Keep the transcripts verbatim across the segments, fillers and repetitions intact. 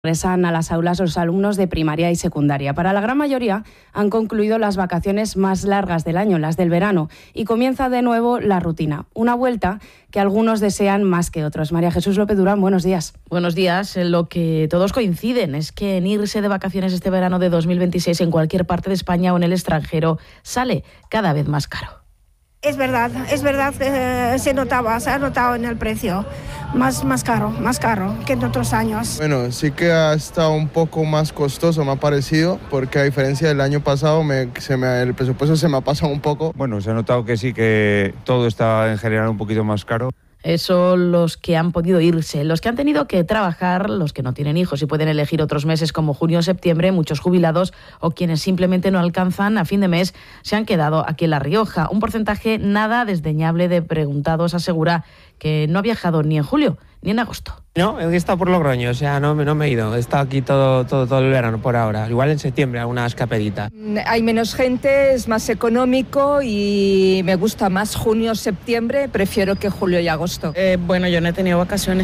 Regresan a las aulas los alumnos de primaria y secundaria. Para la gran mayoría han concluido las vacaciones más largas del año, las del verano, y comienza de nuevo la rutina. Una vuelta que algunos desean más que otros. María Jesús López Durán, buenos días. Buenos días. Lo que todos coinciden es que en irse de vacaciones este verano de dos mil veintiséis en cualquier parte de España o en el extranjero sale cada vez más caro. Es verdad, es verdad que se notaba, se ha notado en el precio, más, más caro, más caro que en otros años. Bueno, sí que ha estado un poco más costoso, me ha parecido, porque a diferencia del año pasado, me, se me, el presupuesto se me ha pasado un poco. Bueno, se ha notado que sí, que todo está en general un poquito más caro. Eso los que han podido irse, los que han tenido que trabajar, los que no tienen hijos y pueden elegir otros meses como junio o septiembre, muchos jubilados o quienes simplemente no alcanzan a fin de mes se han quedado aquí en La Rioja. Un porcentaje nada desdeñable de preguntados asegura que no ha viajado ni en julio ni en agosto. No, he estado por Logroño, o sea, no, no me he ido. He estado aquí todo, todo, todo el verano por ahora. Igual en septiembre alguna escapadita. Hay menos gente, es más económico y me gusta más junio o septiembre. Prefiero que julio y agosto. Eh, bueno, yo no he tenido vacaciones.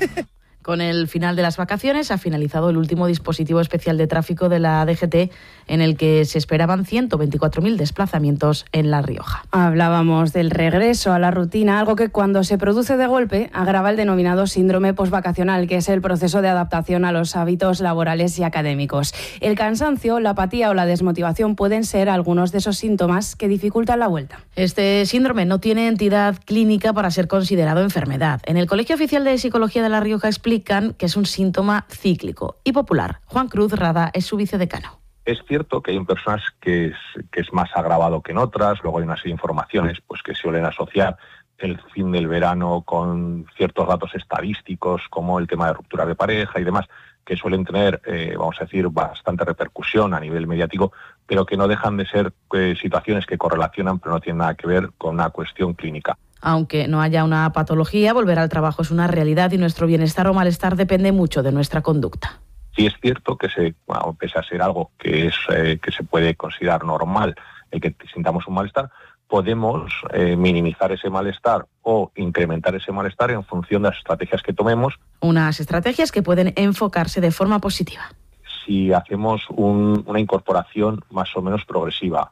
Con el final de las vacaciones ha finalizado el último dispositivo especial de tráfico de la D G T en el que se esperaban ciento veinticuatro mil desplazamientos en La Rioja. Hablábamos del regreso a la rutina, algo que cuando se produce de golpe agrava el denominado síndrome postvacacional, que es el proceso de adaptación a los hábitos laborales y académicos. El cansancio, la apatía o la desmotivación pueden ser algunos de esos síntomas que dificultan la vuelta. Este síndrome no tiene entidad clínica para ser considerado enfermedad. En el Colegio Oficial de Psicología de La Rioja explica que es un síntoma cíclico y popular. Juan Cruz Rada es su vicedecano. Es cierto que hay personas que es, que es más agravado que en otras, luego hay una serie de informaciones pues, que suelen asociar el fin del verano con ciertos datos estadísticos, como el tema de ruptura de pareja y demás, que suelen tener, eh, vamos a decir, bastante repercusión a nivel mediático, pero que no dejan de ser eh, situaciones que correlacionan, pero no tienen nada que ver con una cuestión clínica. Aunque no haya una patología, volver al trabajo es una realidad y nuestro bienestar o malestar depende mucho de nuestra conducta. Sí es cierto que, se, bueno, pese a ser algo que, es, eh, que se puede considerar normal, el que sintamos un malestar, podemos eh, minimizar ese malestar o incrementar ese malestar en función de las estrategias que tomemos. Unas estrategias que pueden enfocarse de forma positiva. Si hacemos un, una incorporación más o menos progresiva,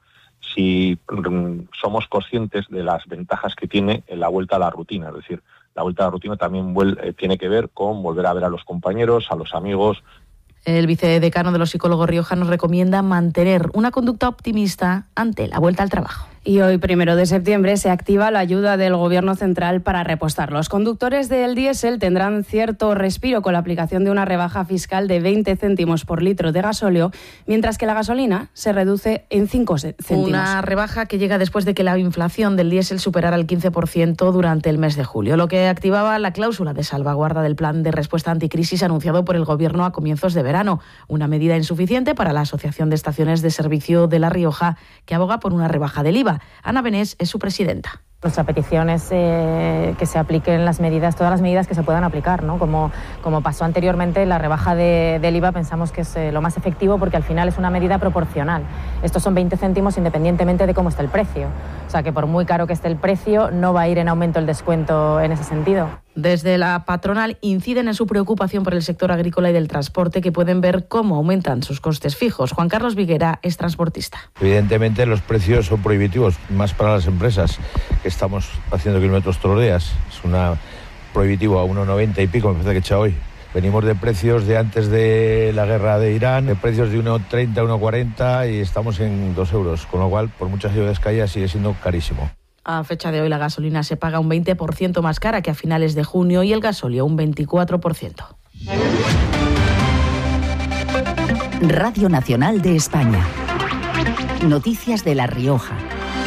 si mm, somos conscientes de las ventajas que tiene en la vuelta a la rutina, es decir, la vuelta a la rutina también vuel- eh, tiene que ver con volver a ver a los compañeros, a los amigos. El vicedecano de los psicólogos riojanos recomienda mantener una conducta optimista ante la vuelta al trabajo. Y hoy, primero de septiembre, se activa la ayuda del Gobierno central para repostar. Los conductores del diésel tendrán cierto respiro con la aplicación de una rebaja fiscal de veinte céntimos por litro de gasóleo, mientras que la gasolina se reduce en cinco céntimos. Una rebaja que llega después de que la inflación del diésel superara el quince por ciento durante el mes de julio, lo que activaba la cláusula de salvaguarda del plan de respuesta anticrisis anunciado por el Gobierno a comienzos de verano, una medida insuficiente para la Asociación de Estaciones de Servicio de La Rioja, que aboga por una rebaja del I V A. Ana Benés es su presidenta. Nuestra petición es eh, que se apliquen las medidas, todas las medidas que se puedan aplicar, ¿no? Como, como pasó anteriormente, la rebaja de, del I V A pensamos que es eh, lo más efectivo porque al final es una medida proporcional. Estos son veinte céntimos independientemente de cómo esté el precio. O sea que por muy caro que esté el precio, no va a ir en aumento el descuento en ese sentido. Desde la patronal inciden en su preocupación por el sector agrícola y del transporte, que pueden ver cómo aumentan sus costes fijos. Juan Carlos Viguera es transportista. Evidentemente los precios son prohibitivos, más para las empresas que estamos haciendo kilómetros todos los días. Es una prohibitivo a uno noventa y pico, me parece que echa hoy. Venimos de precios de antes de la guerra de Irán, de precios de uno treinta, uno cuarenta y estamos en dos euros, con lo cual por muchas ciudades que haya sigue siendo carísimo. A fecha de hoy la gasolina se paga un veinte por ciento más cara que a finales de junio y el gasóleo un veinticuatro por ciento. Radio Nacional de España. Noticias de La Rioja.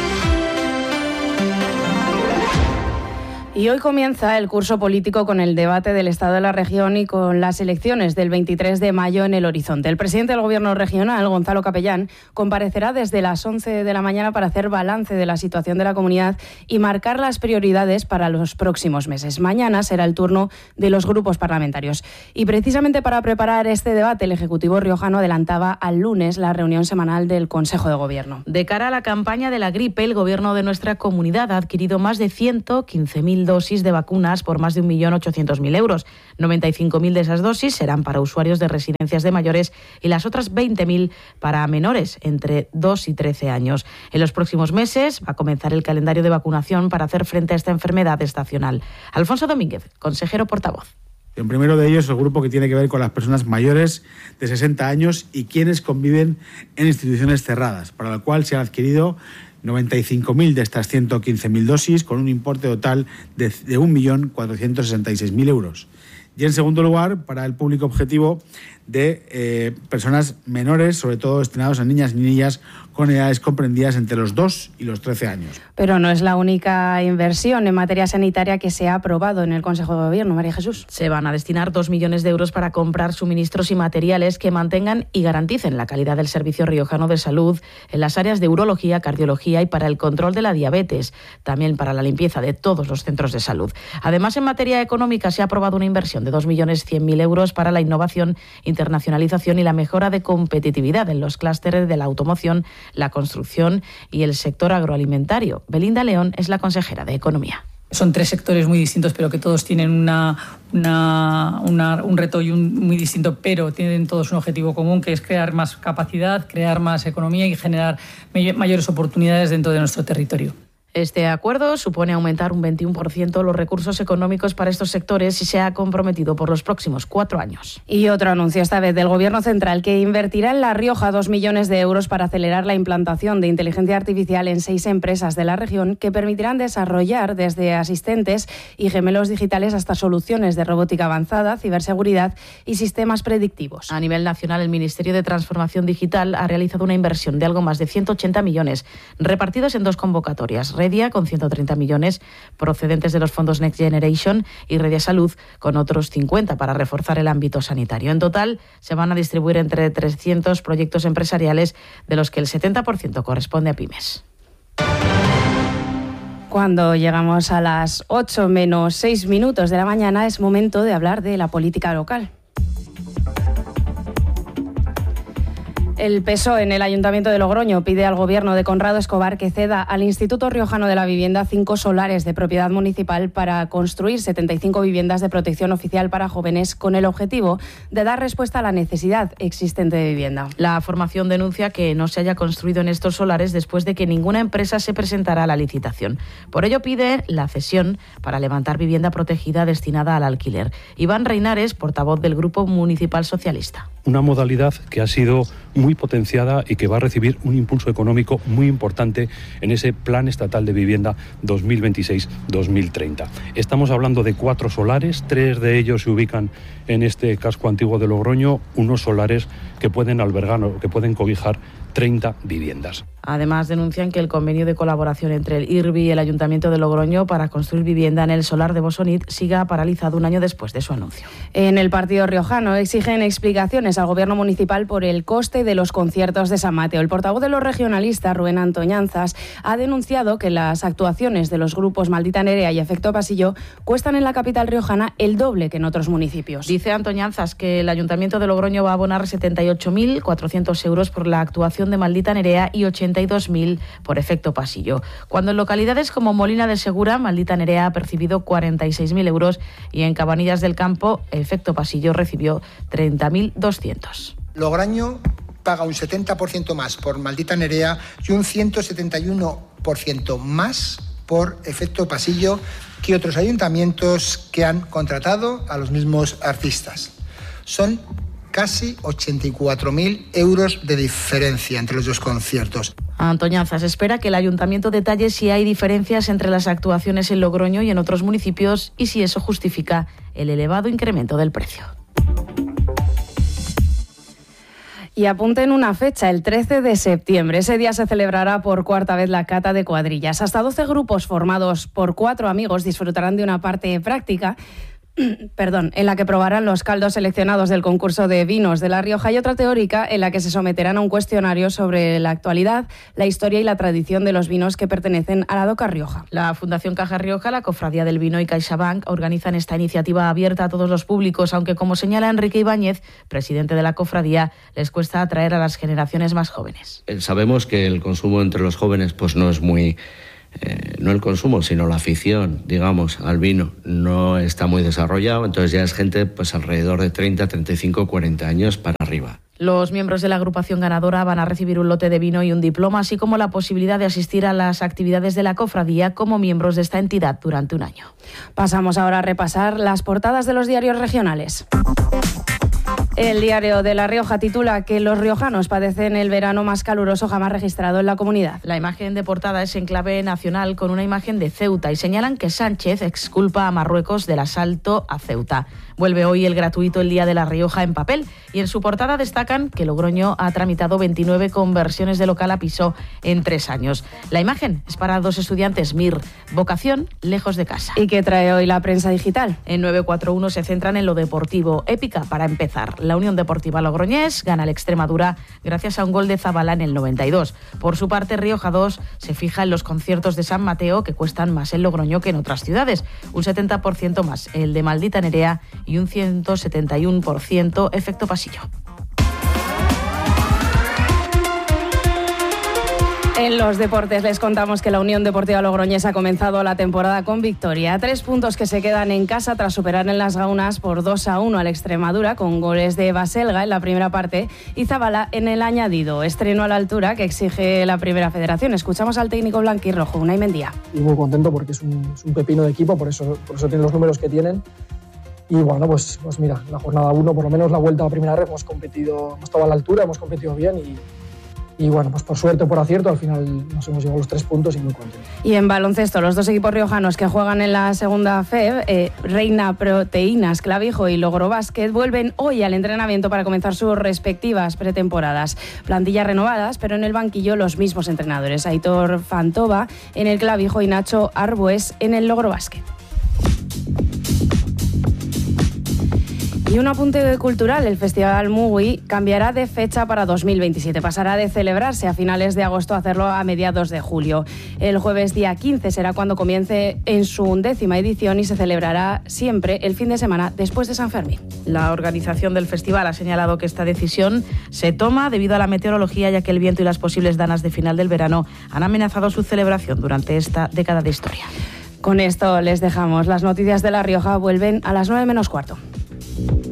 Y hoy comienza el curso político con el debate del Estado de la región y con las elecciones del veintitrés de mayo en el horizonte. El presidente del Gobierno regional, Gonzalo Capellán, comparecerá desde las once de la mañana para hacer balance de la situación de la comunidad y marcar las prioridades para los próximos meses. Mañana será el turno de los grupos parlamentarios. Y precisamente para preparar este debate, el Ejecutivo riojano adelantaba al lunes la reunión semanal del Consejo de Gobierno. De cara a la campaña de la gripe, el Gobierno de nuestra comunidad ha adquirido más de ciento quince mil dosis de vacunas por más de un millón ochocientos mil euros. noventa y cinco mil de esas dosis serán para usuarios de residencias de mayores y las otras veinte mil para menores entre dos y trece años. En los próximos meses va a comenzar el calendario de vacunación para hacer frente a esta enfermedad estacional. Alfonso Domínguez, consejero portavoz. El primero de ellos es el grupo que tiene que ver con las personas mayores de sesenta años y quienes conviven en instituciones cerradas, para lo cual se han adquirido noventa y cinco mil de estas ciento quince mil dosis con un importe total de, de un millón cuatrocientos sesenta y seis mil euros. Y en segundo lugar, para el público objetivo de eh, personas menores, sobre todo destinados a niñas y niñas con edades comprendidas entre los dos y los trece años. Pero no es la única inversión en materia sanitaria que se ha aprobado en el Consejo de Gobierno, María Jesús. Se van a destinar dos millones de euros para comprar suministros y materiales que mantengan y garanticen la calidad del servicio riojano de salud en las áreas de urología, cardiología y para el control de la diabetes, también para la limpieza de todos los centros de salud. Además, en materia económica se ha aprobado una inversión de dos millones cien mil euros para la innovación, internacionalización y la mejora de competitividad en los clústeres de la automoción, la construcción y el sector agroalimentario. Belinda León es la consejera de Economía. Son tres sectores muy distintos, pero que todos tienen una, una, una, un reto y un, muy distinto, pero tienen todos un objetivo común, que es crear más capacidad, crear más economía y generar mayores oportunidades dentro de nuestro territorio. Este acuerdo supone aumentar un veintiuno por ciento los recursos económicos para estos sectores y se ha comprometido por los próximos cuatro años. Y otro anuncio, esta vez del Gobierno central, que invertirá en La Rioja dos millones de euros para acelerar la implantación de inteligencia artificial en seis empresas de la región que permitirán desarrollar desde asistentes y gemelos digitales hasta soluciones de robótica avanzada, ciberseguridad y sistemas predictivos. A nivel nacional, el Ministerio de Transformación Digital ha realizado una inversión de algo más de ciento ochenta millones, repartidos en dos convocatorias. Redia, con ciento treinta millones procedentes de los fondos Next Generation, y Redia Salud, con otros cincuenta para reforzar el ámbito sanitario. En total, se van a distribuir entre trescientos proyectos empresariales, de los que el setenta por ciento corresponde a pymes. Cuando llegamos a las ocho menos seis minutos de la mañana, es momento de hablar de la política local. El P S O E en el Ayuntamiento de Logroño pide al Gobierno de Conrado Escobar que ceda al Instituto Riojano de la Vivienda cinco solares de propiedad municipal para construir setenta y cinco viviendas de protección oficial para jóvenes, con el objetivo de dar respuesta a la necesidad existente de vivienda. La formación denuncia que no se haya construido en estos solares después de que ninguna empresa se presentara a la licitación. Por ello pide la cesión para levantar vivienda protegida destinada al alquiler. Iván Reinares, portavoz del Grupo Municipal Socialista. Una modalidad que ha sido muy potenciada y que va a recibir un impulso económico muy importante en ese Plan Estatal de Vivienda dos mil veintiséis dos mil treinta. Estamos hablando de cuatro solares, tres de ellos se ubican en este casco antiguo de Logroño, unos solares que pueden albergar o que pueden cobijar treinta viviendas. Además, denuncian que el convenio de colaboración entre el I R B I y el Ayuntamiento de Logroño para construir vivienda en el solar de Bosonit siga paralizado un año después de su anuncio. En el partido riojano exigen explicaciones al Gobierno municipal por el coste de los conciertos de San Mateo. El portavoz de los regionalistas, Rubén Antoñanzas, ha denunciado que las actuaciones de los grupos Maldita Nerea y Efecto Pasillo cuestan en la capital riojana el doble que en otros municipios. Dice Antoñanzas que el Ayuntamiento de Logroño va a abonar setenta y ocho mil cuatrocientos euros por la actuación de Maldita Nerea y ochenta y dos mil por Efecto Pasillo, cuando en localidades como Molina de Segura, Maldita Nerea ha percibido cuarenta y seis mil euros y en Cabanillas del Campo, Efecto Pasillo recibió treinta mil doscientos. Logroño paga un setenta por ciento más por Maldita Nerea y un ciento setenta y uno por ciento más por Efecto Pasillo que otros ayuntamientos que han contratado a los mismos artistas. Son casi ochenta y cuatro mil euros de diferencia entre los dos conciertos. Antoñanzas espera que el ayuntamiento detalle si hay diferencias entre las actuaciones en Logroño y en otros municipios y si eso justifica el elevado incremento del precio. Y apunten una fecha, el trece de septiembre. Ese día se celebrará por cuarta vez la cata de cuadrillas. Hasta doce grupos formados por cuatro amigos disfrutarán de una parte práctica, perdón, en la que probarán los caldos seleccionados del concurso de vinos de La Rioja, y otra teórica en la que se someterán a un cuestionario sobre la actualidad, la historia y la tradición de los vinos que pertenecen a la DOCA Rioja. La Fundación Caja Rioja, la Cofradía del Vino y CaixaBank organizan esta iniciativa abierta a todos los públicos, aunque, como señala Enrique Ibáñez, presidente de la cofradía, les cuesta atraer a las generaciones más jóvenes. Sabemos que el consumo entre los jóvenes pues no es muy eh, no el consumo, sino la afición, digamos, al vino, no está muy desarrollado, entonces ya es gente pues alrededor de treinta, treinta y cinco, cuarenta años para arriba. Los miembros de la agrupación ganadora van a recibir un lote de vino y un diploma, así como la posibilidad de asistir a las actividades de la cofradía como miembros de esta entidad durante un año. Pasamos ahora a repasar las portadas de los diarios regionales. El diario de La Rioja titula que los riojanos padecen el verano más caluroso jamás registrado en la comunidad. La imagen de portada es en clave nacional con una imagen de Ceuta y señalan que Sánchez exculpa a Marruecos del asalto a Ceuta. Vuelve hoy el gratuito el Día de La Rioja en papel y en su portada destacan que Logroño ha tramitado veintinueve conversiones de local a piso en tres años. La imagen es para dos estudiantes M I R, vocación lejos de casa. ¿Y qué trae hoy la prensa digital? En nueve cuatro uno se centran en lo deportivo. Épica para empezar. La Unión Deportiva Logroñés gana al Extremadura gracias a un gol de Zabala en el noventa y dos. Por su parte, Rioja dos se fija en los conciertos de San Mateo, que cuestan más en Logroño que en otras ciudades. Un setenta por ciento más el de Maldita Nerea y un ciento setenta y uno por ciento efecto pasillo. En los deportes les contamos que la Unión Deportiva Logroñés ha comenzado la temporada con victoria. Tres puntos que se quedan en casa tras superar en las Gaunas por dos a uno al Extremadura con goles de Baselga en la primera parte y Zabala en el añadido. Estreno a la altura que exige la Primera Federación. Escuchamos al técnico blanquirrojo, Unai Mendía. Y muy contento porque es un, es un pepino de equipo, por eso, por eso tienen los números que tienen. Y bueno, pues, pues mira, la jornada uno, por lo menos la vuelta a primera red, hemos competido, hemos estado a la altura, hemos competido bien y... Y bueno, pues por suerte o por acierto, al final nos hemos llegado los tres puntos y muy contentos. Y en baloncesto, los dos equipos riojanos que juegan en la segunda F E B, eh, Reina Proteínas, Clavijo y Logrobásquet, vuelven hoy al entrenamiento para comenzar sus respectivas pretemporadas. Plantillas renovadas, pero en el banquillo los mismos entrenadores. Aitor Fantova en el Clavijo y Nacho Arbues en el Logrobásquet. Y un apunte cultural, el Festival Mugui cambiará de fecha para dos mil veintisiete. Pasará de celebrarse a finales de agosto a hacerlo a mediados de julio. El jueves día quince será cuando comience en su undécima edición y se celebrará siempre el fin de semana después de San Fermín. La organización del festival ha señalado que esta decisión se toma debido a la meteorología, ya que el viento y las posibles danas de final del verano han amenazado su celebración durante esta década de historia. Con esto les dejamos. Las noticias de La Rioja vuelven a las nueve menos cuarto.